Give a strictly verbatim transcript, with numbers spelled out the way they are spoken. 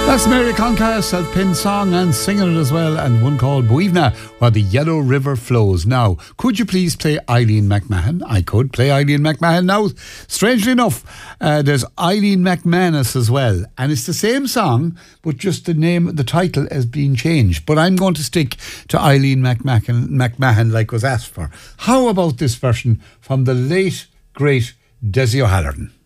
That's Mary Conca, self-penned song and singing it as well, and one called Buivna, Where the Yellow River Flows. Now, could you please play Eileen McMahon? I could play Eileen McMahon now. Strangely enough, uh, there's Eileen McManus as well, and it's the same song, but just the name, the title has been changed. But I'm going to stick to Eileen McMahon, McMahon like was asked for. How about this version from the late, great Desi O'Halloran?